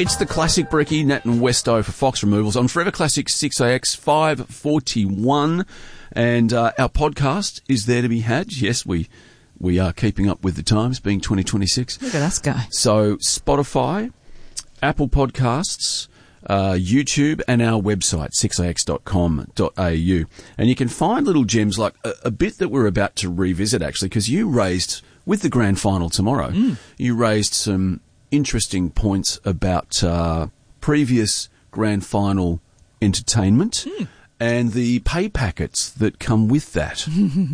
It's the classic brekkie, Nat and Westo for Fox Removals on Forever Classic 6AX 541. And our podcast is there to be had. Yes, we are keeping up with the times, being 2026. Look at us go. So Spotify, Apple Podcasts, YouTube, and our website, 6ax.com.au. And you can find little gems like a bit that we're about to revisit, actually, because you raised, with the grand final tomorrow, you raised some interesting points about previous grand final entertainment and the pay packets that come with that.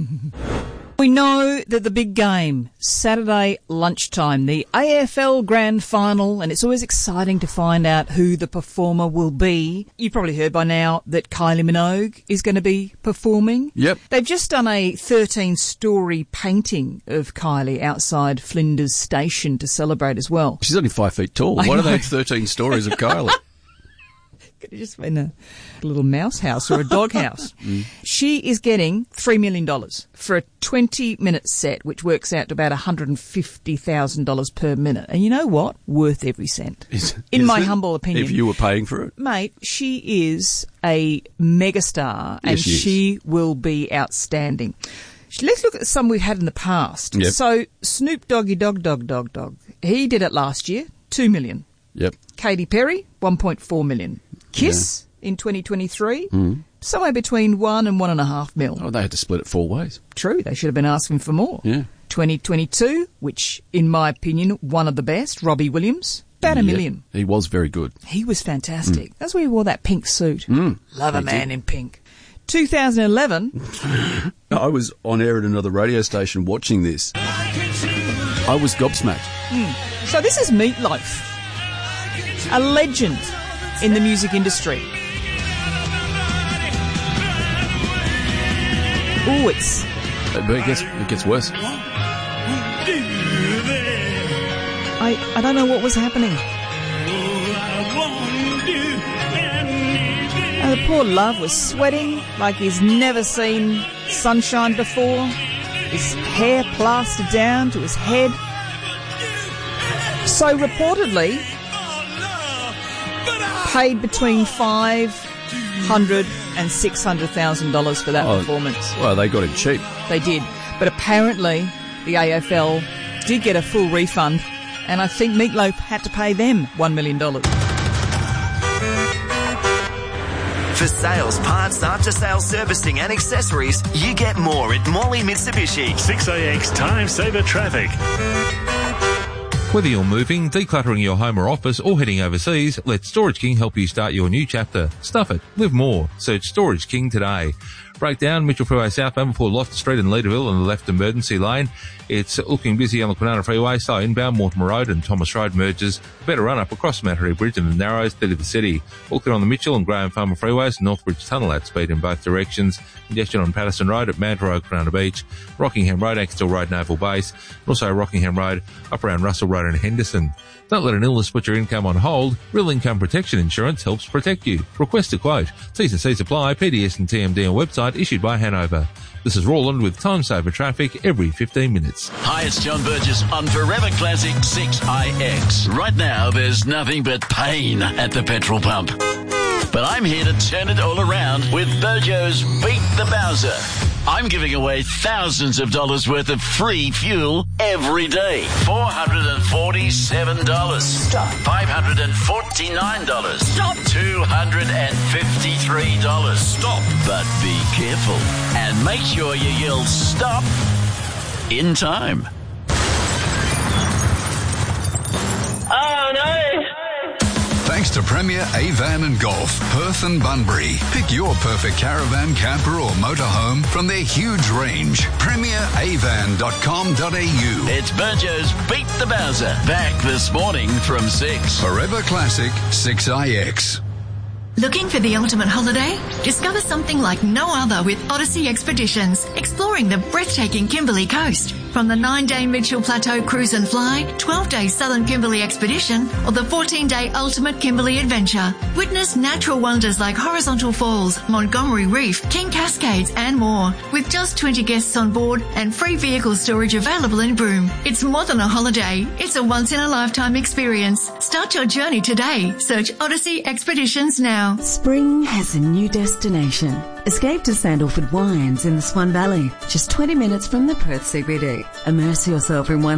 We know that the big game, Saturday lunchtime, the AFL Grand Final, and it's always exciting to find out who the performer will be. You've probably heard by now that Kylie Minogue is going to be performing. Yep. They've just done a 13-storey painting of Kylie outside Flinders Station to celebrate as well. She's only 5 feet tall. Why do they have 13 stories of Kylie? Could have just been a little mouse house or a dog house. She is getting $3 million for a 20-minute set, which works out to about $150,000 per minute. And you know what? Worth every cent. In my humble opinion. If you were paying for it? Mate, she is a megastar and she will be outstanding. Let's look at some we've had in the past. Yep. So Snoop Doggy Dogg. He did it last year, $2 million. Yep. Katy Perry, $1.4 million. Kiss in 2023, somewhere between $1 and $1.5 million. Oh, they had to split it 4 ways. True, they should have been asking for more. Yeah. 2022, which, in my opinion, one of the best, Robbie Williams, about $1 million. He was very good. He was fantastic. That's why he wore that pink suit. Love a man in pink. 2011. I was on air at another radio station watching this. I was gobsmacked. So this is Meatloaf, a legend in the music industry. Oh, But it gets worse. I don't know what was happening. And the poor love was sweating like he's never seen sunshine before. His hair plastered down to his head. So reportedly paid between $500,000 and $600,000 for that performance. Well, they got it cheap. They did. But apparently the AFL did get a full refund, and I think Meatloaf had to pay them $1 million. For sales, parts, after-sales servicing and accessories, you get more at Morley Mitsubishi. 6AX Time Saver Traffic. Whether you're moving, decluttering your home or office, or heading overseas, let Storage King help you start your new chapter. Stuff it. Live more. Search Storage King today. Breakdown, Mitchell Freeway southbound before Loftus Street and Leaderville on the left emergency lane. It's looking busy on the Kwinana Freeway, slow inbound, Mortimer Road and Thomas Road merges. Better run up across the Mattery Bridge and the Narrows, through to the city. All clear on the Mitchell and Graham Farmer Freeways, Northbridge Tunnel at speed in both directions. Congestion on Patterson Road at Manta Road, Kwinana Beach. Rockingham Road, Axtell Road, Naval Base. And also Rockingham Road, up around Russell Road and Henderson. Don't let an illness put your income on hold. Real Income Protection Insurance helps protect you. Request a quote. T's and C's apply. PDS and TMD on website issued by Hanover. This is Roland with Time Saver Traffic every 15 minutes. Hi, it's John Burgess on Forever Classic 6IX. Right now, there's nothing but pain at the petrol pump. But I'm here to turn it all around with Bojo's Beat the Bowser. I'm giving away thousands of dollars worth of free fuel every day. $447. Stop. $549. Stop. $253. Stop. But be careful and make sure you yell stop in time. Oh, no. Thanks to Premier Avan and Golf, Perth and Bunbury. Pick your perfect caravan, camper or motorhome from their huge range. PremierAvan.com.au. It's Burjo's Beat the Bowser. Back this morning from 6. Forever Classic 6IX. Looking for the ultimate holiday? Discover something like no other with Odyssey Expeditions, exploring the breathtaking Kimberley coast. From the 9-day Mitchell Plateau Cruise and Fly, 12-day Southern Kimberley Expedition, or the 14-day Ultimate Kimberley Adventure. Witness natural wonders like Horizontal Falls, Montgomery Reef, King Cascades and more. With just 20 guests on board and free vehicle storage available in Broome. It's more than a holiday. It's a once-in-a-lifetime experience. Start your journey today. Search Odyssey Expeditions now. Spring has a new destination. Escape to Sandalford Wines in the Swan Valley, just 20 minutes from the Perth CBD. Immerse yourself in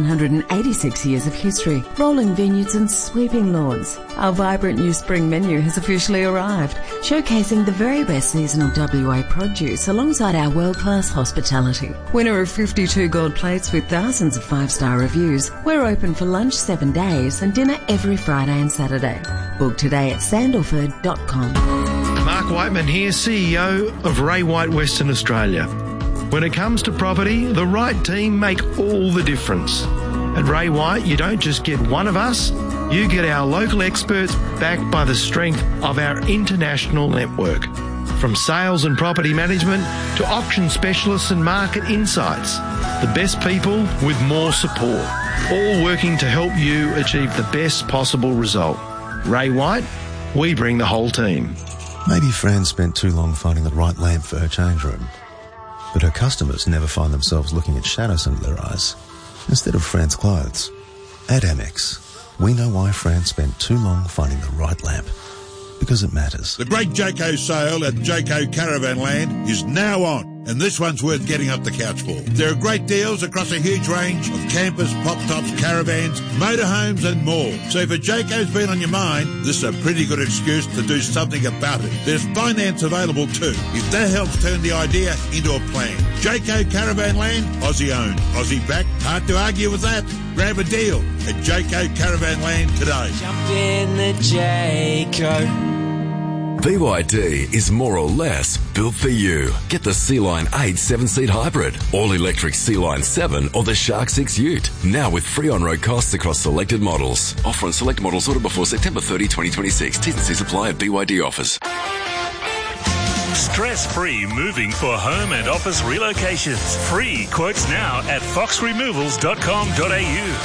186 years of history, rolling vineyards and sweeping lawns. Our vibrant new spring menu has officially arrived, showcasing the very best seasonal WA produce alongside our world-class hospitality. Winner of 52 gold plates with thousands of 5-star reviews, we're open for lunch 7 days and dinner every Friday and Saturday. Book today at sandalford.com. Mark Whiteman here, CEO of Ray White Western Australia. When it comes to property, the right team make all the difference. At Ray White, you don't just get one of us, you get our local experts backed by the strength of our international network. From sales and property management to auction specialists and market insights, the best people with more support, all working to help you achieve the best possible result. Ray White, we bring the whole team. Maybe Fran spent too long finding the right lamp for her change room. But her customers never find themselves looking at shadows under their eyes instead of Fran's clothes. At Amex, we know why Fran spent too long finding the right lamp. Because it matters. The Great Jayco sale at Jayco Caravan Land is now on, and this one's worth getting up the couch for. There are great deals across a huge range of campers, pop-tops, caravans, motorhomes and more. So if a Jayco's been on your mind, this is a pretty good excuse to do something about it. There's finance available too, if that helps turn the idea into a plan. Jayco Caravan Land, Aussie owned, Aussie backed, hard to argue with that. Grab a deal at Jayco Caravan Land today. Jump in the Jayco. BYD is more or less built for you. Get the C-Line 8 7-seat hybrid, all-electric C-Line 7 or the Shark 6 Ute. Now with free on-road costs across selected models. Offer on select models ordered before September 30, 2026. T's and C's apply at BYD offers. Stress-free moving for home and office relocations. Free quotes now at foxremovals.com.au.